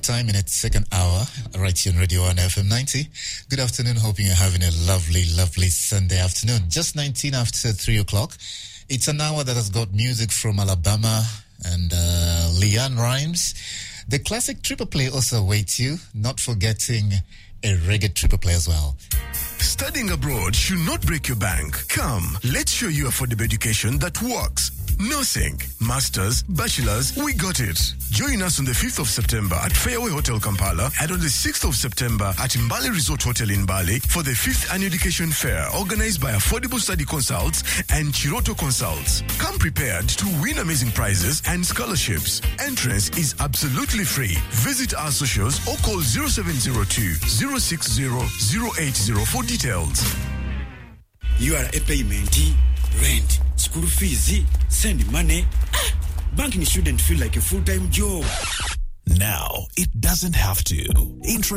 time in its second hour, right here on Radio 1 FM 90. Good afternoon, hoping you're having a lovely, lovely Sunday afternoon. Just 19 after 3 o'clock. It's an hour that has got music from Alabama and Leanne Rimes. The classic triple play also awaits you, not forgetting a reggae triple play as well. Studying abroad should not break your bank. Come, let's show you affordable education that works. Nursing, Masters, Bachelors, we got it. Join us on the 5th of September at Fairway Hotel Kampala and on the 6th of September at Mbale Resort Hotel in Bali for the 5th Annual Education Fair organized by Affordable Study Consults and Chiroto Consults. Come prepared to win amazing prizes and scholarships. Entrance is absolutely free. Visit our socials or call 0702 060 080 for details. You are a payment, rent, school fees, send money. Banking shouldn't feel like a full-time job. Now, it doesn't have to.